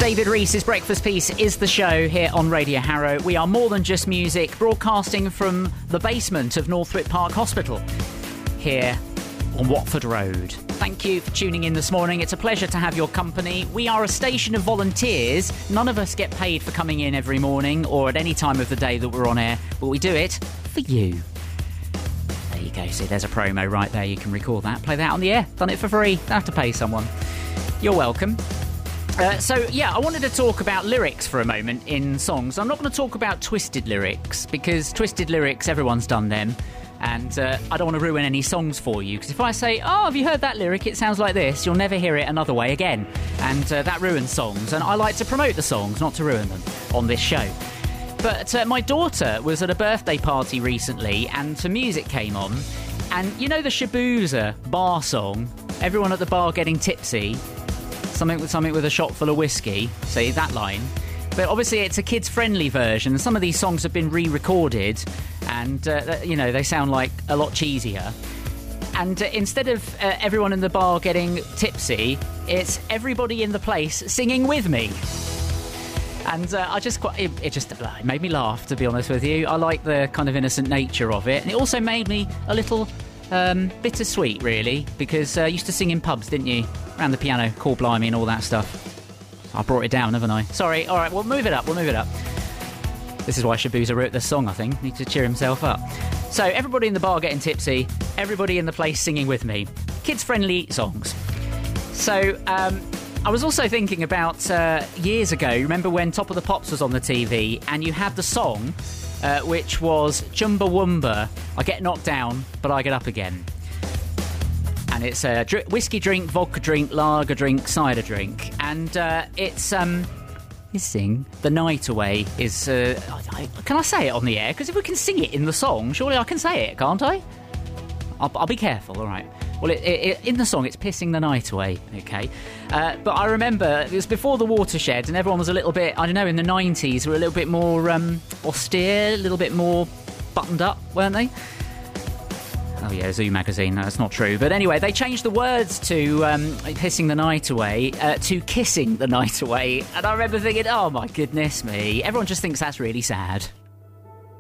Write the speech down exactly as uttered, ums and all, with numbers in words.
David Reese's Breakfast Piece is the show here on Radio Harrow. We are more than just music, broadcasting from the basement of Northwick Park Hospital here on Watford Road. Thank you for tuning in this morning. It's a pleasure to have your company. We are a station of volunteers. None of us get paid for coming in every morning or at any time of the day that we're on air, but we do it for you. There you go. See, there's a promo right there. You can record that, play that on the air. Done it for free. Don't have to pay someone. You're welcome. Uh, so, yeah, I wanted to talk about lyrics for a moment in songs. I'm not going to talk about twisted lyrics, because twisted lyrics, everyone's done them. And uh, I don't want to ruin any songs for you, because if I say, oh, have you heard that lyric? It sounds like this. You'll never hear it another way again. And uh, that ruins songs. And I like to promote the songs, not to ruin them on this show. But uh, my daughter was at a birthday party recently, and some music came on. And you know the Shabuza bar song? Everyone at the bar getting tipsy. Something with something with a shot full of whiskey. See, that line. But obviously it's a kids-friendly version. Some of these songs have been re-recorded, and, uh, you know, they sound like a lot cheesier. And uh, instead of uh, everyone in the bar getting tipsy, it's everybody in the place singing with me. And uh, I just quite, it, it just uh, it made me laugh, to be honest with you. I like the kind of innocent nature of it. And it also made me a little um, bittersweet, really, because uh, you used to sing in pubs, didn't you? Around the piano, Call Blimey and all that stuff. I brought it down, haven't I? Sorry. All right, we'll move it up. We'll move it up. This is why Shabuza wrote this song, I think. Need to cheer himself up. So, everybody in the bar getting tipsy. Everybody in the place singing with me. Kids-friendly songs. So, um, I was also thinking about uh, years ago. Remember when Top of the Pops was on the T V, and you had the song, uh, which was Chumbawamba. I get knocked down, but I get up again. And it's a dr- whiskey drink, vodka drink, lager drink, cider drink. And uh, it's um, Hissing the Night Away is... Uh, I, I, can I say it on the air? Because if we can sing it in the song, surely I can say it, can't I? I'll, I'll be careful, all right. Well, it, it, in the song, it's Pissing the Night Away, OK? Uh, but I remember it was before the Watershed, and everyone was a little bit, I don't know, in the nineties, were a little bit more um, austere, a little bit more buttoned up, weren't they? Oh, yeah, Zoo magazine. No, that's not true. But anyway, they changed the words to um, Pissing the Night Away uh, to Kissing the Night Away. And I remember thinking, oh, my goodness me. Everyone just thinks that's really sad.